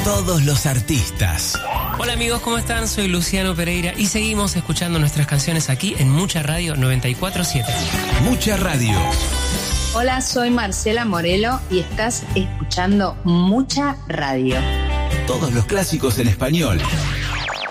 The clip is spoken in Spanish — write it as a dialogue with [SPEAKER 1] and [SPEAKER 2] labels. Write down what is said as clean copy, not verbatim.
[SPEAKER 1] Todos los artistas.
[SPEAKER 2] Hola amigos, ¿cómo están? Soy Luciano Pereira y seguimos escuchando nuestras canciones aquí en Mucha Radio 94.7.
[SPEAKER 1] Mucha Radio.
[SPEAKER 3] Hola, soy Marcela Morelo y estás escuchando Mucha Radio.
[SPEAKER 1] Todos los clásicos en español.